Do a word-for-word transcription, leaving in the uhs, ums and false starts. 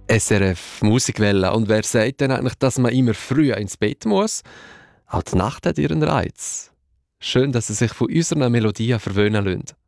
S R F Musikwelle. Und wer sagt denn eigentlich, dass man immer früh ins Bett muss? Auch die Nacht hat ihren Reiz. Schön, dass Sie sich von unseren Melodien verwöhnen lassen.